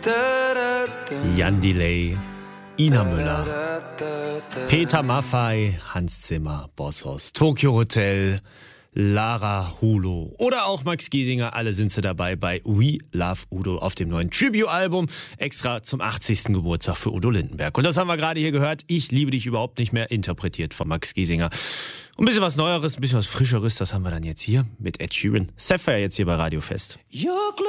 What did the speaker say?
Jan Delay, Ina Müller, Peter Maffay, Hans Zimmer, Boss, Tokyo Hotel, Lara Hulo oder auch Max Giesinger, alle sind sie dabei bei We Love Udo auf dem neuen Tribute-Album, extra zum 80. Geburtstag für Udo Lindenberg. Und das haben wir gerade hier gehört, Ich liebe dich überhaupt nicht mehr, interpretiert von Max Giesinger. Und ein bisschen was Neueres, ein bisschen was Frischeres, das haben wir dann jetzt hier mit Ed Sheeran. Sapphire jetzt hier bei Radio Fest.